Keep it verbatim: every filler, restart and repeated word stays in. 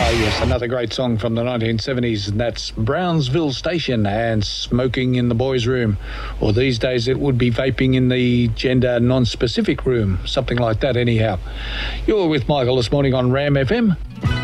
Ah, yes, another great song from the nineteen seventies, and that's Brownsville Station and Smoking in the Boys' Room. Or these days it would be vaping in the gender non-specific room, something like that anyhow. You're with Michael this morning on Ram F M.